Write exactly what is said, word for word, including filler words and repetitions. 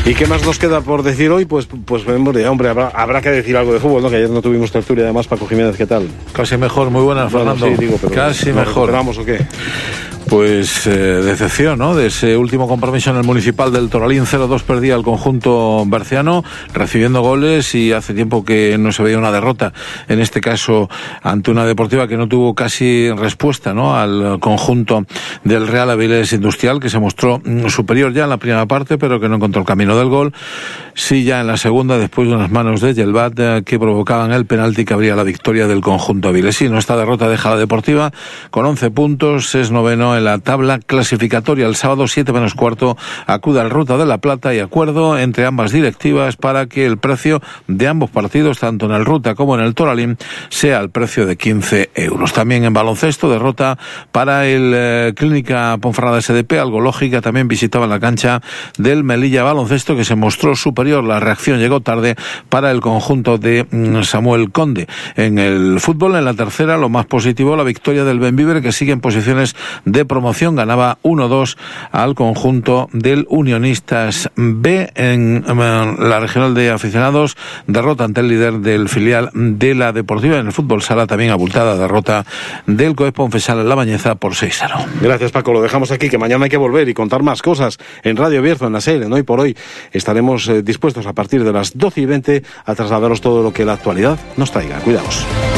¿Y qué más nos queda por decir hoy? Pues, pues hombre, habrá, habrá que decir algo de fútbol, ¿no? Que ayer no tuvimos tertulia, además. Paco Jiménez, ¿qué tal? Casi mejor, muy buena, bueno, Fernando. Sí, digo, pero Casi mejor. ¿Vamos o qué? Pues eh, decepción, ¿no? De ese último compromiso en el Municipal del Toralín, cero dos perdía el conjunto berciano, recibiendo goles, y hace tiempo que no se veía una derrota, en este caso ante una Deportiva que no tuvo casi respuesta, ¿no? Al conjunto del Real Avilés Industrial, que se mostró superior ya en la primera parte, pero que no encontró el camino del gol. Sí, ya en la segunda, después de unas manos de Yelvat eh, que provocaban el penalti que abría la victoria del conjunto avilesino. Esta derrota deja a la Deportiva con once puntos, es noveno en la tabla clasificatoria. El sábado, siete menos cuarto, acude al Ruta de la Plata y acuerdo entre ambas directivas para que el precio de ambos partidos, tanto en el Ruta como en el Toralín, sea el precio de quince euros. También en baloncesto, derrota para el eh, Clínica Ponferrada S D P, algo lógica. También visitaba la cancha del Melilla Baloncesto, que se mostró superior. La reacción llegó tarde para el conjunto de mm, Samuel Conde. En el fútbol, en la tercera, lo más positivo, la victoria del Bembibre, que sigue en posiciones de promoción, ganaba uno dos al conjunto del Unionistas B. En la regional de aficionados, derrota ante el líder del filial de la Deportiva. En el fútbol sala, también abultada derrota del Coes Ponfesal en La Bañeza por seis cero. Gracias, Paco, lo dejamos aquí, que mañana hay que volver y contar más cosas en Radio Bierzo, en la SER. Hoy por hoy estaremos eh, dispuestos a partir de las doce y veinte a trasladaros todo lo que la actualidad nos traiga. Cuidaos.